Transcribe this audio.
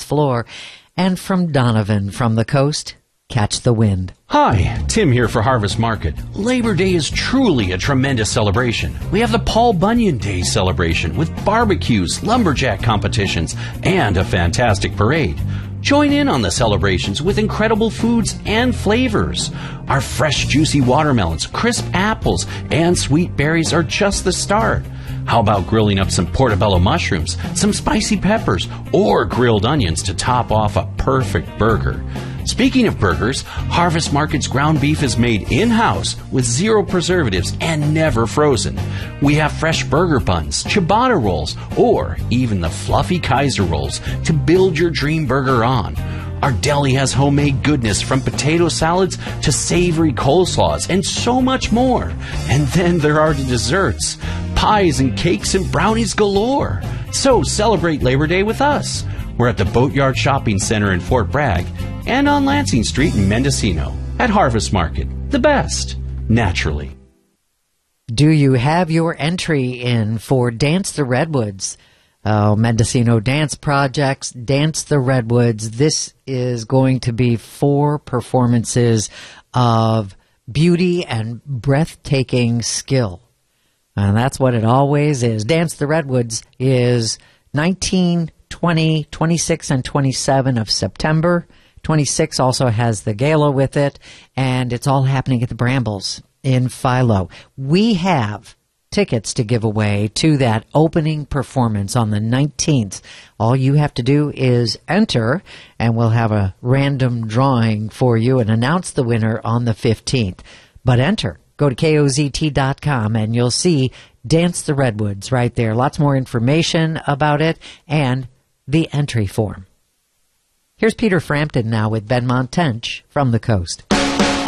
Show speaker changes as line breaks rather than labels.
floor. And from Donovan from the coast, catch the wind.
Hi, Tim here for Harvest Market. Labor Day is truly a tremendous celebration. We have the Paul Bunyan Day celebration with barbecues, lumberjack competitions, and a fantastic parade. Join in on the celebrations with incredible foods and flavors. Our fresh, juicy watermelons, crisp apples, and sweet berries are just the start. How about grilling up some portobello mushrooms, some spicy peppers, or grilled onions to top off a perfect burger? Speaking of burgers, Harvest Market's ground beef is made in-house with 0 preservatives and never frozen. We have fresh burger buns, ciabatta rolls, or even the fluffy Kaiser rolls to build your dream burger on. Our deli has homemade goodness from potato salads to savory coleslaws and so much more. And then there are the desserts, pies and cakes and brownies galore. So celebrate Labor Day with us. We're at the Boatyard Shopping Center in Fort Bragg and on Lansing Street in Mendocino at Harvest Market. The best, naturally.
Do you have your entry in for Dance the Redwoods? Mendocino Dance Projects, Dance the Redwoods. This is going to be 4 performances of beauty and breathtaking skill. And that's what it always is. Dance the Redwoods is 19, 20, 26, and 27 of September. 26 also has the gala with it, and it's all happening at the Brambles in Philo. We have tickets to give away to that opening performance on the 19th. All you have to do is enter, and we'll have a random drawing for you and announce the winner on the 15th. But enter. Go to KOZT.com, and you'll see Dance the Redwoods right there. Lots more information about it and the entry form. Here's Peter Frampton now with Benmont Tench from the coast.